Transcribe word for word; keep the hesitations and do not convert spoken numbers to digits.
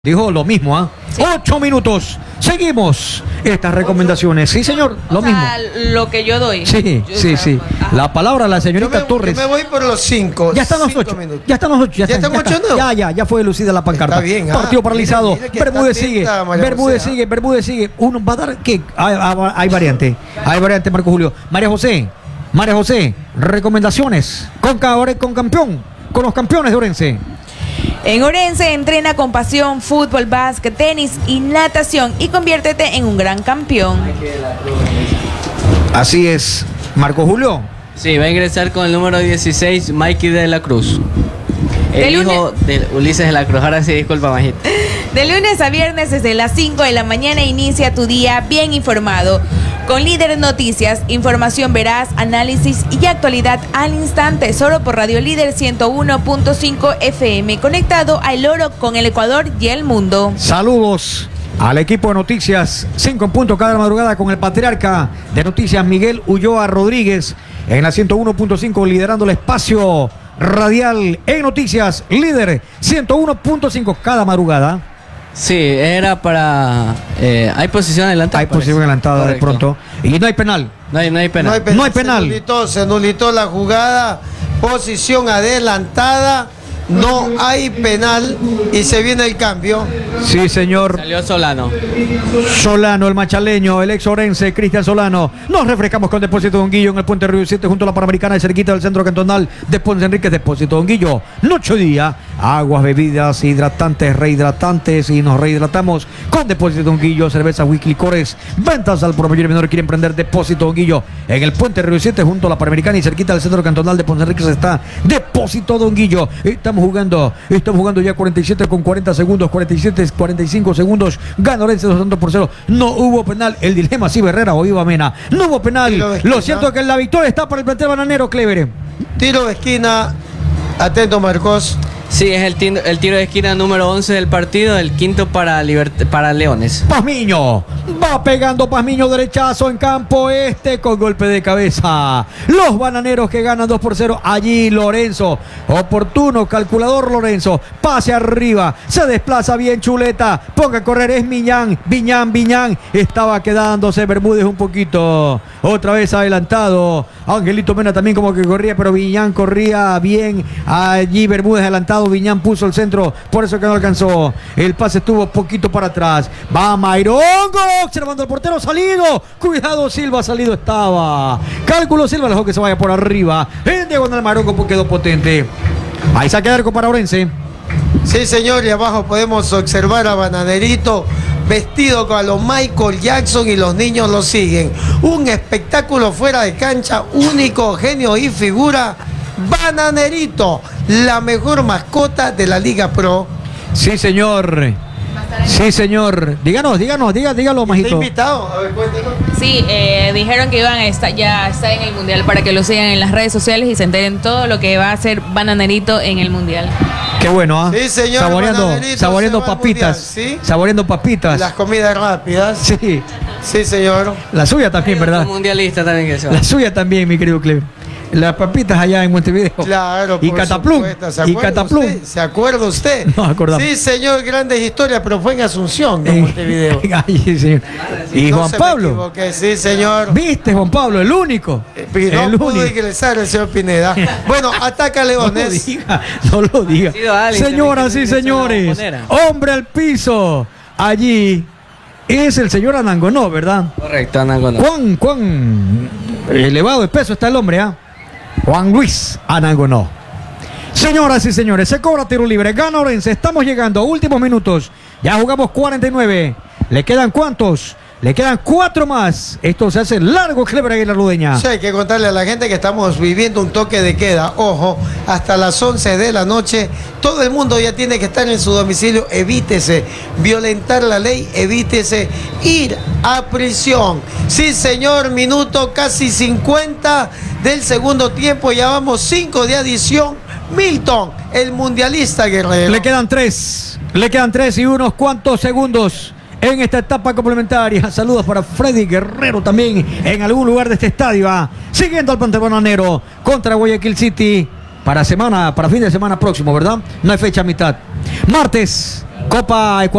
Dijo lo mismo, ¿ah? ¿eh? Sí. Ocho minutos. Seguimos estas recomendaciones. Sí, señor, lo o mismo. Sea, lo que yo doy. Sí, yo, sí, sí. Ajá. La palabra a la señorita yo me, Torres. Yo me voy por los cinco. Ya están los ocho. Minutos. Ya están los ocho. Ya, ya están, están ya ocho, ¿no? Ya, ya, ya fue lucida la pancarta. Está bien. Partido ah, paralizado. Mira, mira Bermúdez sigue. Bermúdez sigue. Bermúdez sigue. Uno va a dar ¿qué? Hay, hay, hay variante. Hay variante, Marco Julio. María José. María José. Recomendaciones. Con, con campeón. Con los campeones de Orense. En Orense entrena con pasión fútbol, básquet, tenis y natación y conviértete en un gran campeón. Así es, Marco Julio. Sí, va a ingresar con el número dieciséis, Mikey de la Cruz. El de hijo lunes... de Ulises de la Cruz. Ahora sí, disculpa, Majito. De lunes a viernes desde las cinco de la mañana inicia tu día bien informado. Con Líder Noticias, información veraz, análisis y actualidad al instante, solo por Radio Líder ciento uno punto cinco F M, conectado al oro con el Ecuador y el mundo. Saludos al equipo de noticias, cinco en punto cada madrugada con el patriarca de noticias Miguel Ulloa Rodríguez en la ciento uno punto cinco, liderando el espacio radial en noticias, Líder ciento uno punto cinco cada madrugada. Sí, era para... Eh, hay posición adelantada. Hay posición adelantada de pronto. Y no hay penal. No hay, no hay penal. No hay penal. No hay penal. Se anulitó, se anulitó la jugada. Posición adelantada. No hay penal y se viene el cambio. Sí, señor. Salió Solano. Solano, el machaleño, el ex orense, Cristian Solano. Nos refrescamos con Depósito Don Guillo en el Puente Río siete junto a la Panamericana y cerquita del centro cantonal de Ponce Enríquez. Depósito Don Guillo. Noche día, aguas, bebidas, hidratantes, rehidratantes y nos rehidratamos con Depósito Don Guillo, cerveza, whisky, licores. Ventas al por mayor y menor quiere emprender. Depósito Don Guillo en el Puente Río siete junto a la Panamericana y cerquita del centro cantonal de Ponce Enríquez está Depósito Don Guillo. Estamos jugando, estamos jugando ya cuarenta y siete con cuarenta segundos, cuarenta y siete, cuarenta y cinco segundos, gana Orense dos tantos por cero, no hubo penal, el dilema si Herrera o Iba Mena, no hubo penal, lo cierto es que la victoria está para el plantel bananero, Clever. Tiro de esquina, atento Marcos. Sí, es el tiro, el tiro de esquina número once del partido, el quinto para, Libert para Leones. Pazmiño, va pegando Pazmiño, derechazo en campo este con golpe de cabeza. Los bananeros que ganan dos por cero, allí Lorenzo, oportuno, calculador Lorenzo, pase arriba, se desplaza bien Chuleta, ponga a correr, es Miñán, Viñán, Viñán, estaba quedándose Bermúdez un poquito, otra vez adelantado, Angelito Mena también como que corría, pero Viñán corría bien, allí Bermúdez adelantado, Viñán puso el centro, por eso que no alcanzó. El pase estuvo poquito para atrás. Va Mayrongo, observando el portero salido. Cuidado, Silva, salido estaba. Cálculo Silva, dejó que se vaya por arriba. En diagonal Mayrongo quedó potente. Ahí saque de arco para Orense. Sí, señor, y abajo podemos observar a Bananerito vestido con a los Michael Jackson y los niños lo siguen. Un espectáculo fuera de cancha, único, genio y figura. Bananerito, la mejor mascota de la Liga Pro. Sí, señor. Sí, señor. Díganos, díganos, díganos, dígalo, Majito. ¿Está invitado? A ver, cuéntanos. Sí, eh, dijeron que iban a estar, ya estar en el Mundial para que lo sigan en las redes sociales y se enteren todo lo que va a hacer Bananerito en el Mundial. Qué bueno, ¿eh? Sí, señor. Saboreando, saboreando papitas. Mundial, ¿sí? Saboreando papitas. Las comidas rápidas. Sí. Sí, señor. La suya también, ¿verdad? Mundialista también que La suya también, mi querido Cleber. Las papitas allá en Montevideo. Claro, y Cataplum. ¿Se y Cataplum. Usted? ¿Se acuerda usted? No, acordamos. Sí, señor, grandes historias, pero fue en Asunción, de Montevideo. Ay, señor. Y no Juan Pablo. Sí, señor. ¿Viste, Juan Pablo? El único. Eh, no el pudo único. ingresar el señor Pineda. Bueno, ataca Leones. No lo diga. No lo diga. Alguien, Señoras y señores, hombre al piso. Allí es el señor Anangonó, ¿verdad? Correcto, Anangonó. ¿Cuán, cuán elevado de peso está el hombre, ah? ¿eh? Juan Luis Anangonó. Señoras y señores, se cobra tiro libre. Gana Orense. Estamos llegando a últimos minutos. Ya jugamos cuarenta y nueve. ¿Le quedan cuántos? Le quedan cuatro más. Esto se hace largo, Cleber Aguilar Ludeña. Sí, hay que contarle a la gente que estamos viviendo un toque de queda. Ojo, hasta las once de la noche. Todo el mundo ya tiene que estar en su domicilio. Evítese violentar la ley. Evítese ir a prisión. Sí, señor. Minuto casi cincuenta del segundo tiempo. Ya vamos cinco de adición. Milton, el mundialista guerrero. Le quedan tres. Le quedan tres y unos cuantos segundos en esta etapa complementaria. Saludos para Freddy Guerrero también en algún lugar de este estadio. ¿ah? Siguiendo al plantel bananero contra Guayaquil City para semana, para fin de semana próximo, ¿verdad? No hay fecha a mitad. Martes Copa Ecuador.